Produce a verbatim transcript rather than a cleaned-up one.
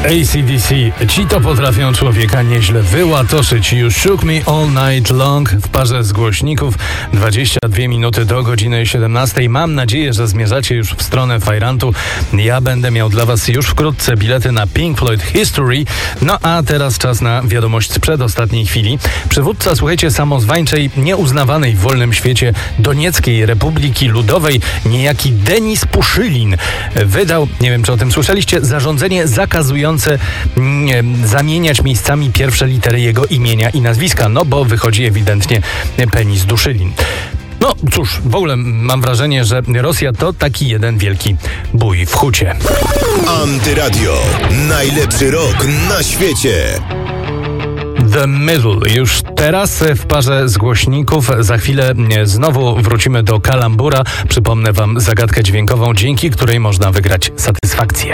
A C D C. Ci to potrafią człowieka nieźle wyłatoszyć. You shook me all night long w parze z głośników. dwadzieścia dwie minuty do godziny siedemnastej. Mam nadzieję, że zmierzacie już w stronę Fajrantu. Ja będę miał dla was już wkrótce bilety na Pink Floyd History. No a teraz czas na wiadomość z przedostatniej chwili. Przywódca, słuchajcie, samozwańczej, nieuznawanej w wolnym świecie Donieckiej Republiki Ludowej, niejaki Denis Puszylin, wydał, nie wiem czy o tym słyszeliście, zarządzenie zakazujące nie, zamieniać miejscami pierwsze litery jego imienia i nazwiska, no bo wychodzi ewidentnie penis Duszylin. No cóż, w ogóle mam wrażenie, że Rosja to taki jeden wielki bój w hucie. Antyradio. Najlepszy rok na świecie. The Middle. Już teraz w parze z głośników. Za chwilę znowu wrócimy do kalambura. Przypomnę wam zagadkę dźwiękową, dzięki której można wygrać satysfakcję.